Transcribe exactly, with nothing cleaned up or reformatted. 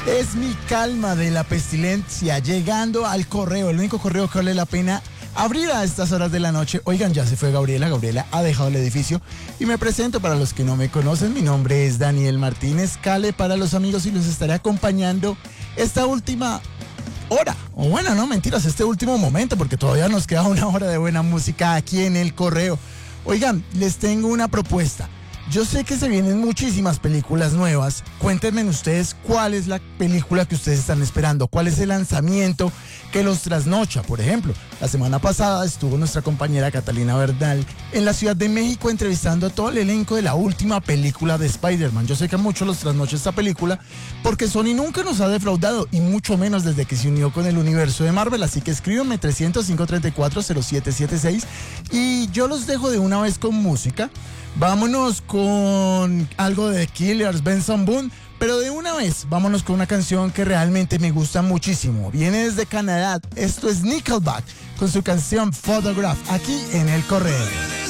Es mi calma de la pestilencia, llegando al correo, el único correo que vale la pena abrir a estas horas de la noche. Oigan, ya se fue Gabriela, Gabriela ha dejado el edificio y me presento para los que no me conocen. Mi nombre es Daniel Martínez Cale para los amigos y los estaré acompañando esta última hora, o bueno, no mentiras, este último momento, porque todavía nos queda una hora de buena música aquí en el correo. Oigan, les tengo una propuesta. Yo sé que se vienen muchísimas películas nuevas. Cuéntenme ustedes cuál es la película que ustedes están esperando, cuál es el lanzamiento que los trasnocha. Por ejemplo, la semana pasada estuvo nuestra compañera Catalina Bernal en la Ciudad de México entrevistando a todo el elenco de la última película de Spider-Man. Yo sé que a muchos los trasnocha esta película porque Sony nunca nos ha defraudado y mucho menos desde que se unió con el universo de Marvel. Así que escríbanme trescientos cinco treinta y cuatro cero siete setenta y seis y yo los dejo de una vez con música. Vámonos con algo de The Killers, Benson Boone, pero de una vez vámonos con una canción que realmente me gusta muchísimo. Viene desde Canadá, esto es Nickelback con su canción Photograph, aquí en El Correo.